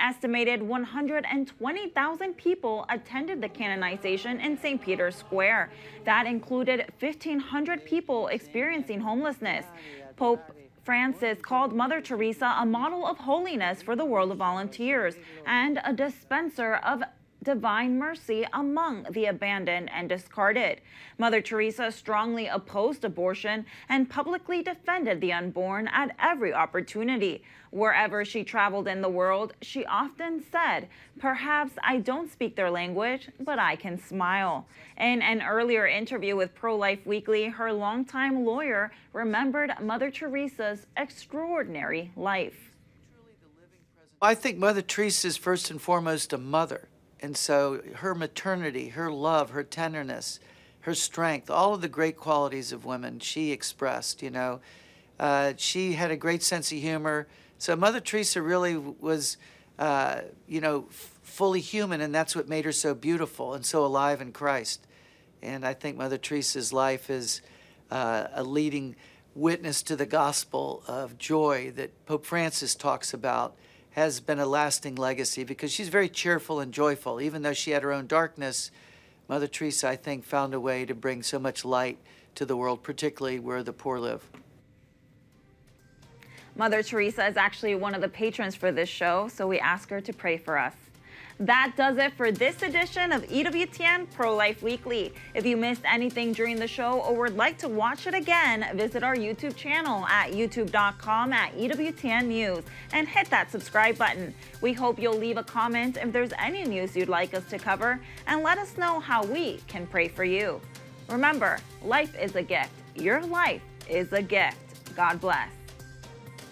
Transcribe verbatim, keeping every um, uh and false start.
estimated one hundred twenty thousand people attended the canonization in Saint Peter's Square. That included fifteen hundred people experiencing homelessness. Pope Francis called Mother Teresa a model of holiness for the world of volunteers and a dispenser of divine mercy among the abandoned and discarded. Mother Teresa strongly opposed abortion and publicly defended the unborn at every opportunity. Wherever she traveled in the world, she often said, "Perhaps I don't speak their language, but I can smile." In an earlier interview with Pro-Life Weekly, her longtime lawyer remembered Mother Teresa's extraordinary life. I think Mother Teresa is first and foremost a mother. And so her maternity, her love, her tenderness, her strength, all of the great qualities of women she expressed, you know. Uh, she had a great sense of humor. So Mother Teresa really was, uh, you know, f- fully human, and that's what made her so beautiful and so alive in Christ. And I think Mother Teresa's life is uh, a leading witness to the gospel of joy that Pope Francis talks about, has been a lasting legacy because she's very cheerful and joyful. Even though she had her own darkness, Mother Teresa, I think, found a way to bring so much light to the world, particularly where the poor live. Mother Teresa is actually one of the patrons for this show, so we ask her to pray for us. That does it for this edition of E W T N Pro-Life Weekly. If you missed anything during the show or would like to watch it again, visit our YouTube channel at youtube dot com at E W T N News and hit that subscribe button. We hope you'll leave a comment if there's any news you'd like us to cover and let us know how we can pray for you. Remember, life is a gift. Your life is a gift. God bless.